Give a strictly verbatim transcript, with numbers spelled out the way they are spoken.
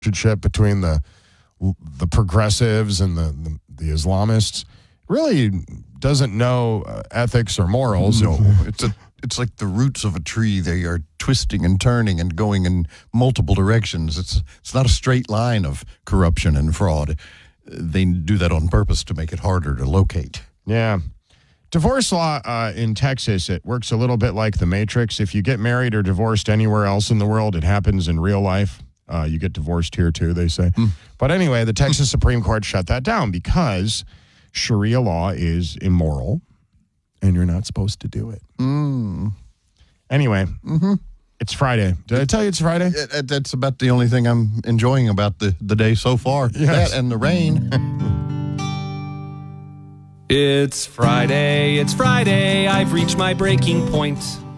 relationship between the the progressives and the, the, the Islamists really doesn't know uh, ethics or morals. No, it's a it's like the roots of a tree. They are twisting and turning and going in multiple directions. It's it's not a straight line of corruption and fraud. They do that on purpose to make it harder to locate. Yeah. Divorce law uh, in Texas, it works a little bit like the Matrix. If you get married or divorced anywhere else in the world, it happens in real life. Uh, you get divorced here too, they say. Mm. But anyway, the Texas Supreme Court shut that down because Sharia law is immoral and you're not supposed to do it. Mm. Anyway, mm-hmm. It's Friday. Did I tell you it's Friday? It, it, that's about the only thing I'm enjoying about the, the day so far. Yes. That and the rain. It's Friday, it's Friday, I've reached my breaking point.